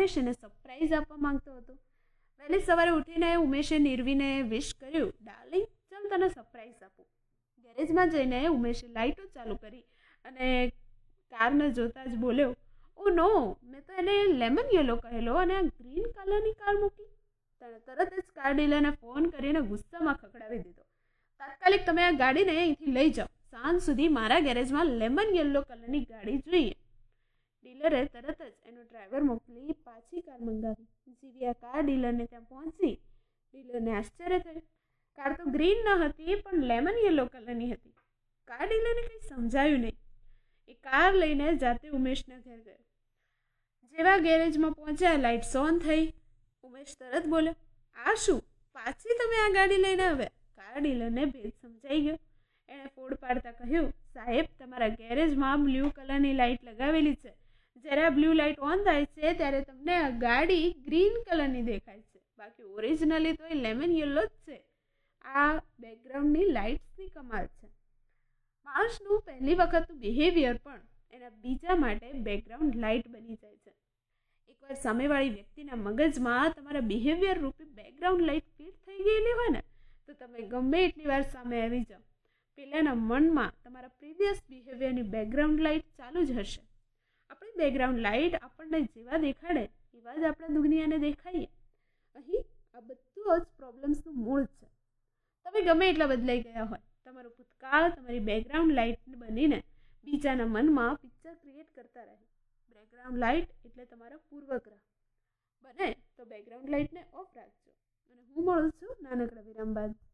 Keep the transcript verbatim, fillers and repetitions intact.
ઉમેશ એને સરપ્રાઈઝ આપવા માંગતો હતો. વહેલી સવારે ઉઠીને ઉમેશે નિર્વીને વિશ કર્યું, ડાર્લિંગ ચાલ તને સરપ્રાઈઝ આપું. ગેરેજમાં જઈને ઉમેશે લાઇટો ચાલુ કરી અને કારને જોતા જ બોલ્યો, ઓ નો, મેં તો એને લેમન યલો કહેલો અને આ ગ્રીન કલરની કાર મૂકી. તેણે તરત જ કાર ડીલરને ફોન કરીને ગુસ્સામાં ખખડાવી દીધો. તાત્કાલિક તમે આ ગાડીને અહીંથી લઈ જાઓ. સાંજ સુધી મારા ગેરેજમાં લેમન યલો કલરની ગાડી જોઈએ. ડીલરે તરત જ એનો ડ્રાઈવર મોકલી પાછી કાર મંગાવી. જીવ્યા કાર ડીલરને ત્યાં પહોંચી. ડીલરને આશ્ચર્ય થયું. કાર તો ગ્રીન ન હતી પણ લેમન યલો કલરની હતી. કાર ડીલરને કંઈ સમજાયું નહીં. એ કાર લઈને જાતે ઉમેશના ઘેર ગયો. જેવા ગેરેજમાં પહોંચ્યા લાઇટ્સ ઓન થઈ. ઉમેશ તરત બોલ્યો, આ શું, પાછી તમે આ ગાડી લઈને આવ્યા? કાર ડીલરને ભેદ સમજાઈ ગયો. એણે ફોડ પાડતા કહ્યું, સાહેબ તમારા ગેરેજમાં બ્લુ કલરની લાઇટ લગાવેલી છે. જ્યારે આ બ્લુ લાઇટ ઓન થાય છે ત્યારે તમને આ ગાડી ગ્રીન કલરની દેખાય છે. બાકી ઓરિજિનલી તો એ લેમન યલો જ છે. આ બેકગ્રાઉન્ડની લાઇટ્સની કમાલ છે. માણસનું પહેલી વખતનું બિહેવિયર પણ એના બીજા માટે બેકગ્રાઉન્ડ લાઇટ બની જાય છે. એકવાર સામેવાળી વ્યક્તિના મગજમાં તમારા બિહેવિયર રૂપી બેકગ્રાઉન્ડ લાઇટ ફિટ થઈ ગયેલી હોય ને તો તમે ગમે એટલી વાર સામે આવી જાઓ, પેલાના મનમાં તમારા પ્રીવિયસ બિહેવિયરની બેકગ્રાઉન્ડ લાઇટ ચાલુ જ હશે. આપણી બેકગ્રાઉન્ડ લાઇટ આપણને જેવા દેખાડે એવા જ આપણા દુનિયાને દેખાઈએ. અહીં આ બધું જ પ્રોબ્લેમ્સનું મૂળ છે. તમે ગમે એટલા બદલાઈ ગયા હોય, તમારો ભૂતકાળ તમારી બેકગ્રાઉન્ડ લાઇટ બનીને બીજાના મનમાં પિક્ચર ક્રિએટ કરતા રહે. બેકગ્રાઉન્ડ લાઇટ એટલે તમારા પૂર્વગ્રહ. બને તો બેકગ્રાઉન્ડ લાઇટને ઓફ રાખજો. અને હું મળું છું નાનકડા વિરામ બાદ.